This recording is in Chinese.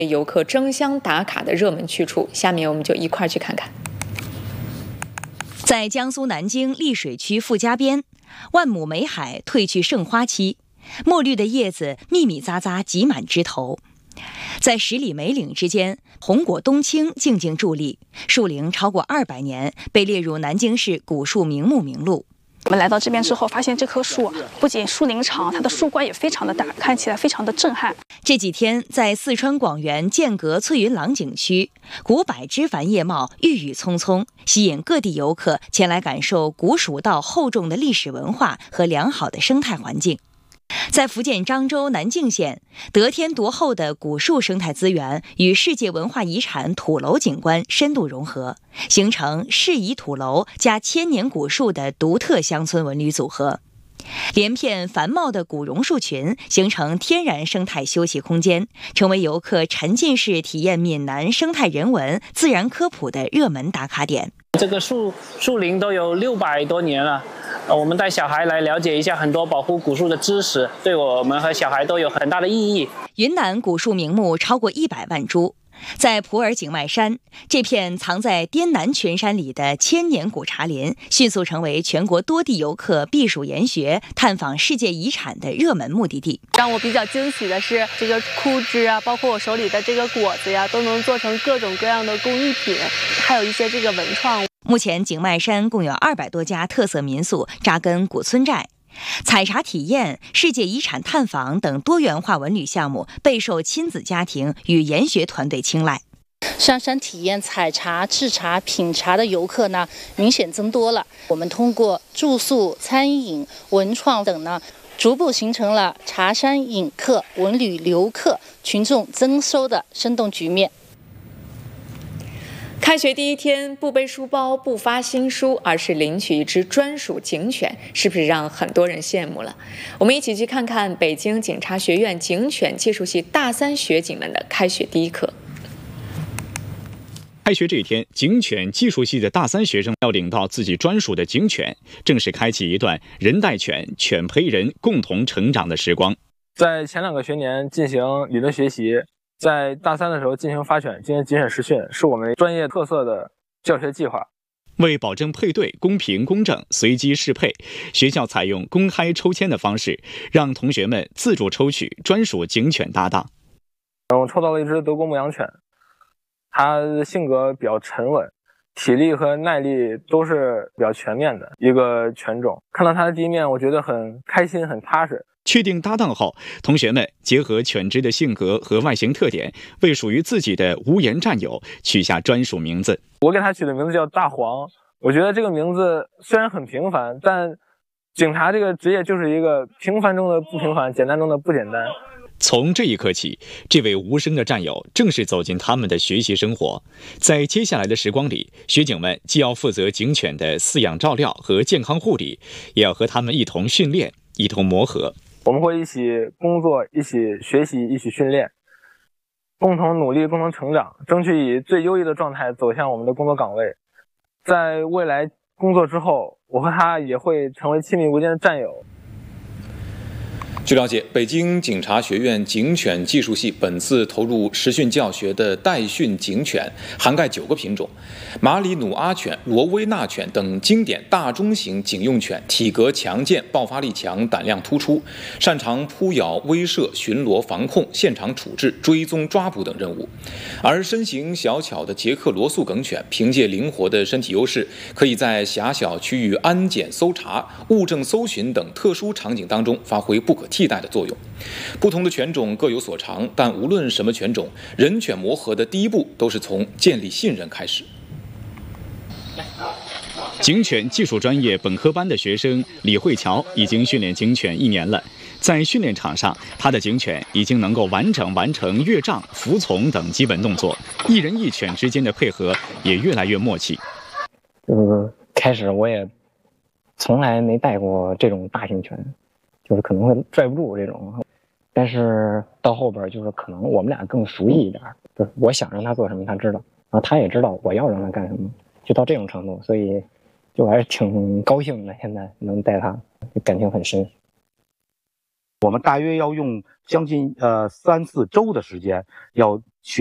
游客争相打卡的热门去处。下面我们就一块去看看。 在江苏南京溧水区傅家边，万亩梅海褪去盛花期，墨绿的叶子密密匝匝挤满枝头。在10里梅岭之间，红果冬青静静伫立，树龄超过200年，被列入南京市古树名木名录。 我们来到这边之后，发现这棵树不仅树龄长，它的树冠也非常的大，看起来非常的震撼。 这几天，在四川广元剑阁翠云廊景区，古柏枝繁叶茂，郁郁葱葱，吸引各地游客前来感受古蜀道厚重的历史文化和良好的生态环境。在福建漳州南靖县，得天独厚的古树生态资源与世界文化遗产土楼景观深度融合，形成适宜土楼加千年古树的独特乡村文旅组合。连片繁茂的古榕树群形成天然生态休息空间，成为游客沉浸式体验闽南生态人文、自然科普的热门打卡点。 这个树龄都有600多年了。我们带小孩来了解一下很多保护古树的知识，对我们和小孩都有很大的意义。 云南古树名木超过100万株，在普洱景迈山，这片藏在滇南群山里的千年古茶林，迅速成为全国多地游客避暑研学、探访世界遗产的热门目的地。 让我比较惊喜的是，这个枯枝啊，包括我手里的这个果子呀，都能做成各种各样的工艺品，还有一些这个文创。 目前景迈山共有200多家特色民宿扎根古村寨，采茶体验、世界遗产探访等多元化文旅项目备受亲子家庭与研学团队青睐。 上山体验采茶、制茶、品茶的游客呢，明显增多了。我们通过住宿、餐饮、文创等呢，逐步形成了茶山饮客、文旅留客、群众增收的生动局面。 开学第一天，不背书包，不发新书，而是领取一只专属警犬，是不是让很多人羡慕了？我们一起去看看北京警察学院警犬技术系大3学警们的开学第一课。 开学这一天，警犬技术系的大3学生要领到自己专属的警犬，正式开启一段人带犬、犬陪人共同成长的时光。 在前2个学年进行理论学习，在大3的时候进行发犬、进行警犬实训，是我们专业特色的教学计划。 为保证配对公平公正、随机适配，学校采用公开抽签的方式，让同学们自主抽取专属警犬搭档。 我抽到了一只德国牧羊犬，它的性格比较沉稳，体力和耐力都是比较全面的一个犬种。看到它的第一面，我觉得很开心、很踏实。 确定搭档后，同学们结合犬只的性格和外形特点，为属于自己的无言战友取下专属名字。 我给它取的名字叫大黄。我觉得这个名字虽然很平凡，但警察这个职业就是一个平凡中的不平凡，简单中的不简单。 从这一刻起，这位无声的战友正式走进他们的学习生活。在接下来的时光里，学警们既要负责警犬的饲养照料和健康护理，也要和他们一同训练，一同磨合。 我们会一起工作，一起学习，一起训练，共同努力，共同成长，争取以最优异的状态走向我们的工作岗位。在未来工作之后，我和他也会成为亲密无间的战友。 据了解，北京警察学院警犬技术系本次投入实训教学的带训警犬涵盖9个品种，马里努阿犬、罗威纳犬等经典大中型警用犬，体格强健，爆发力强，胆量突出，擅长扑咬、威慑、巡逻、防控、现场处置、追踪抓捕等任务。而身形小巧的捷克罗素梗犬，凭借灵活的身体优势，可以在狭小区域安检搜查、物证搜寻等特殊场景当中发挥不可替代的作用。不同的犬种各有所长，但无论什么犬种，人犬磨合的第一步都是从建立信任开始。 警犬技术专业本科班的学生李慧乔已经训练警犬1年了，在训练场上，他的警犬已经能够完成越障、服从等基本动作，一人一犬之间的配合也越来越默契。 开始我也从来没带过这种大型犬，就是可能会拽不住这种，但是到后边就是可能我们俩更熟悉一点，就是我想让他做什么他知道，然后他也知道我要让他干什么，就到这种程度，所以就还是挺高兴的，现在能带他感情很深。 我们大约要用将近3-4周的时间，要